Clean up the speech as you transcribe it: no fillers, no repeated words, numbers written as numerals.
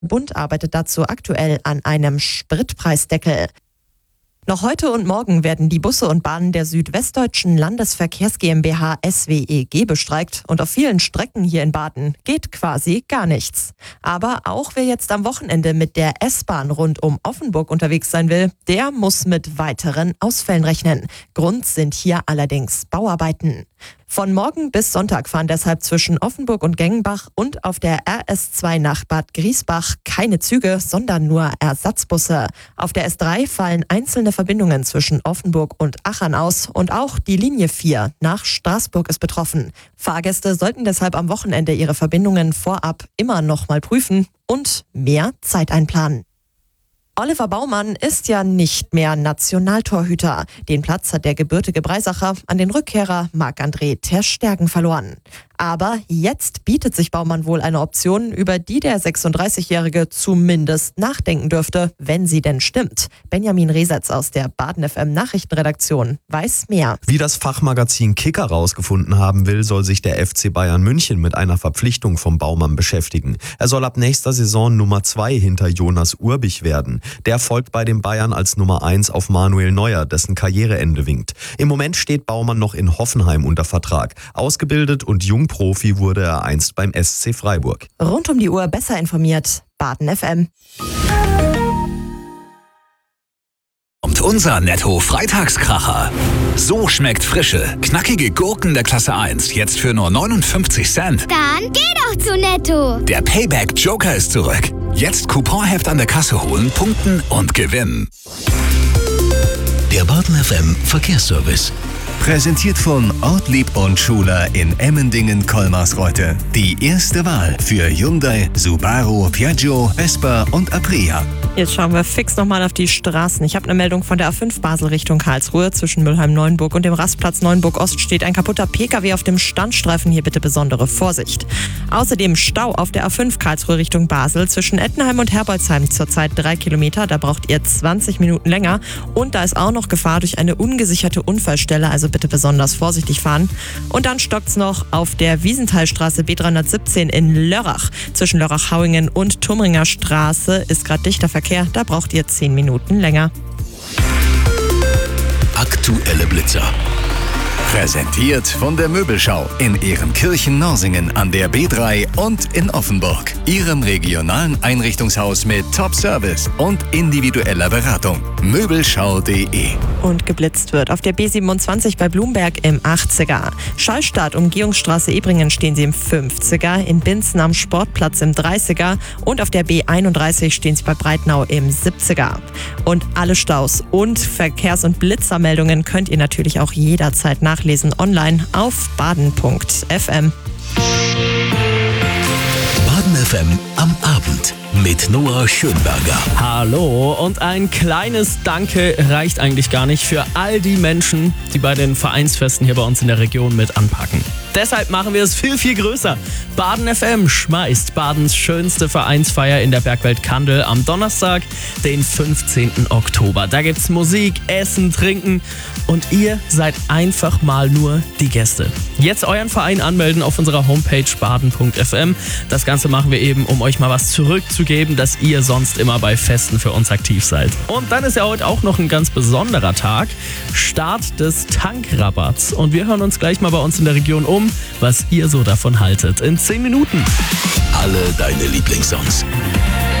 Bund arbeitet dazu aktuell an einem Spritpreisdeckel. Noch heute und morgen werden die Busse und Bahnen der Südwestdeutschen Landesverkehrs GmbH SWEG bestreikt und auf vielen Strecken hier in Baden geht quasi gar nichts. Aber auch wer jetzt am Wochenende mit der S-Bahn rund um Offenburg unterwegs sein will, der muss mit weiteren Ausfällen rechnen. Grund sind hier allerdings Bauarbeiten. Von morgen bis Sonntag fahren deshalb zwischen Offenburg und Gengenbach und auf der RS2 nach Bad Griesbach keine Züge, sondern nur Ersatzbusse. Auf der S3 fallen einzelne Verbindungen zwischen Offenburg und Achern aus und auch die Linie 4 nach Straßburg ist betroffen. Fahrgäste sollten deshalb am Wochenende ihre Verbindungen vorab immer noch mal prüfen und mehr Zeit einplanen. Oliver Baumann ist ja nicht mehr Nationaltorhüter. Den Platz hat der gebürtige Breisacher an den Rückkehrer Marc-André ter Stegen verloren. Aber jetzt bietet sich Baumann wohl eine Option, über die der 36-Jährige zumindest nachdenken dürfte, wenn sie denn stimmt. Benjamin Resetz aus der Baden FM Nachrichtenredaktion weiß mehr. Wie das Fachmagazin Kicker rausgefunden haben will, soll sich der FC Bayern München mit einer Verpflichtung vom Baumann beschäftigen. Er soll ab nächster Saison Nummer 2 hinter Jonas Urbich werden. Der folgt bei den Bayern als Nummer 1 auf Manuel Neuer, dessen Karriereende winkt. Im Moment steht Baumann noch in Hoffenheim unter Vertrag. Ausgebildet und Jungprofi wurde er einst beim SC Freiburg. Rund um die Uhr besser informiert, Baden FM. Und unser Netto-Freitagskracher. So schmeckt frische, knackige Gurken der Klasse 1 jetzt für nur 59 Cent. Dann geh doch zu Netto. Der Payback-Joker ist zurück. Jetzt Couponheft an der Kasse holen, punkten und gewinnen. Der Baden FM Verkehrsservice. Präsentiert von Ortlieb und Schuler in Emmendingen-Kolmarsreuth. Die erste Wahl für Hyundai, Subaru, Piaggio, Vespa und Aprilia. Jetzt schauen wir fix nochmal auf die Straßen. Ich habe eine Meldung von der A5 Basel Richtung Karlsruhe. Zwischen Mülheim-Neuenburg und dem Rastplatz Neuenburg-Ost steht ein kaputter Pkw auf dem Standstreifen. Hier bitte besondere Vorsicht. Außerdem Stau auf der A5 Karlsruhe Richtung Basel. Zwischen Ettenheim und Herbolzheim zurzeit 3 Kilometer. Da braucht ihr 20 Minuten länger. Und da ist auch noch Gefahr durch eine ungesicherte Unfallstelle. Also bitte besonders vorsichtig fahren. Und dann stockt's noch auf der Wiesenthalstraße B317 in Lörrach. Zwischen Lörrach-Hauingen und Turmringer Straße ist gerade dichter Verkehr. Da braucht ihr 10 Minuten länger. Aktuelle Blitzer. Präsentiert von der Möbelschau in Ehrenkirchen-Norsingen an der B3 und in Offenburg. Ihrem regionalen Einrichtungshaus mit Top-Service und individueller Beratung. Möbelschau.de. Und geblitzt wird auf der B27 bei Blumberg im 80er. Schallstadt, Umgehungsstraße Ebringen stehen sie im 50er. In Binzen am Sportplatz im 30er. Und auf der B31 stehen sie bei Breitnau im 70er. Und alle Staus und Verkehrs- und Blitzermeldungen könnt ihr natürlich auch jederzeit nachlesen online auf baden.fm. Baden FM am Abend mit Noah Schönberger. Hallo, und ein kleines Danke reicht eigentlich gar nicht für all die Menschen, die bei den Vereinsfesten hier bei uns in der Region mit anpacken. Deshalb machen wir es viel, viel größer. Baden FM schmeißt Badens schönste Vereinsfeier in der Bergwelt Kandel am Donnerstag, den 15. Oktober. Da gibt's Musik, Essen, Trinken und ihr seid einfach mal nur die Gäste. Jetzt euren Verein anmelden auf unserer Homepage baden.fm. Das Ganze machen wir eben, um euch mal was zurückzugeben, dass ihr sonst immer bei Festen für uns aktiv seid. Und dann ist ja heute auch noch ein ganz besonderer Tag, Start des Tankrabatts. Und wir hören uns gleich mal bei uns in der Region um, was ihr so davon haltet. In 10 Minuten. Alle deine Lieblingssongs.